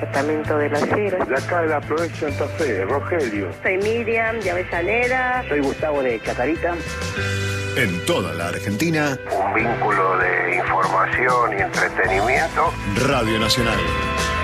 Departamento de Las Heras. De acá de la provincia de Santa Fe, Rogelio. Soy Miriam de Avellaneda. Soy Gustavo de Chacarita. En toda la Argentina, un vínculo de información y entretenimiento. Radio Nacional.